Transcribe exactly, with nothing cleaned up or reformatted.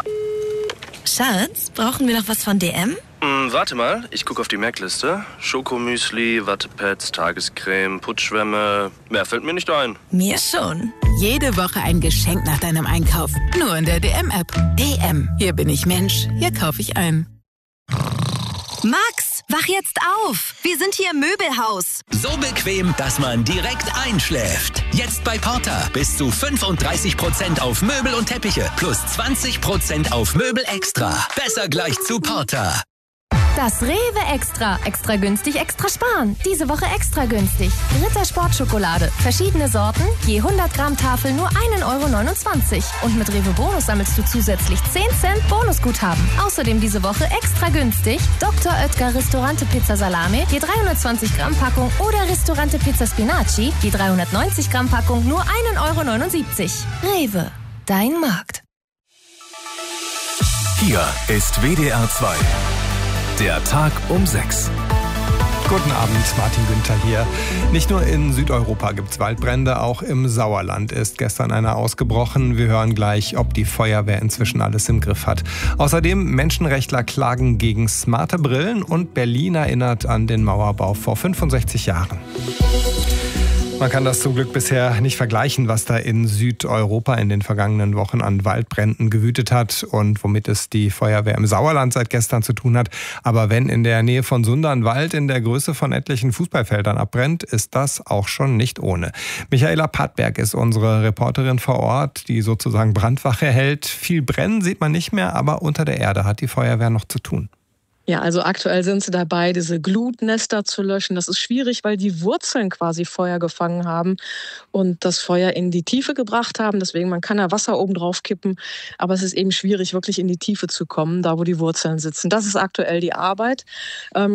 Schatz, brauchen wir noch was von D M? Hm, warte mal, ich gucke auf die Merkliste. Schokomüsli, Wattepads, Tagescreme, Putschwämme. Mehr fällt mir nicht ein. Mir schon. Jede Woche ein Geschenk nach deinem Einkauf. Nur in der D M-App. D M. Hier bin ich Mensch. Hier kaufe ich ein. Max, wach jetzt auf. Wir sind hier im Möbelhaus. So bequem, dass man direkt einschläft. Jetzt bei Porter bis zu fünfunddreißig Prozent auf Möbel und Teppiche plus zwanzig Prozent auf Möbel extra. Besser gleich zu Porter. Das Rewe Extra. Extra günstig, extra sparen. Diese Woche extra günstig. Ritter Sportschokolade. Verschiedene Sorten. Je hundert Gramm Tafel nur ein Euro neunundzwanzig. Und mit Rewe Bonus sammelst du zusätzlich zehn Cent Bonusguthaben. Außerdem diese Woche extra günstig. Doktor Oetker Ristorante Pizza Salame. Je dreihundertzwanzig Gramm Packung. Oder Ristorante Pizza Spinaci. Je dreihundertneunzig Gramm Packung nur ein Euro neunundsiebzig. Rewe. Dein Markt. Hier ist W D R zwei. Der Tag um sechs. Guten Abend, Martin Günther hier. Nicht nur in Südeuropa gibt es Waldbrände, auch im Sauerland ist gestern einer ausgebrochen. Wir hören gleich, ob die Feuerwehr inzwischen alles im Griff hat. Außerdem Menschenrechtler klagen gegen smarte Brillen und Berlin erinnert an den Mauerbau vor fünfundsechzig Jahren. Man kann das zum Glück bisher nicht vergleichen, was da in Südeuropa in den vergangenen Wochen an Waldbränden gewütet hat und womit es die Feuerwehr im Sauerland seit gestern zu tun hat. Aber wenn in der Nähe von Sundern Wald in der Größe von etlichen Fußballfeldern abbrennt, ist das auch schon nicht ohne. Michaela Pattberg ist unsere Reporterin vor Ort, die sozusagen Brandwache hält. Viel brennen sieht man nicht mehr, aber unter der Erde hat die Feuerwehr noch zu tun. Ja, also aktuell sind sie dabei, diese Glutnester zu löschen. Das ist schwierig, weil die Wurzeln quasi Feuer gefangen haben und das Feuer in die Tiefe gebracht haben. Deswegen, man kann da Wasser oben drauf kippen, aber es ist eben schwierig, wirklich in die Tiefe zu kommen, da wo die Wurzeln sitzen. Das ist aktuell die Arbeit. Ähm,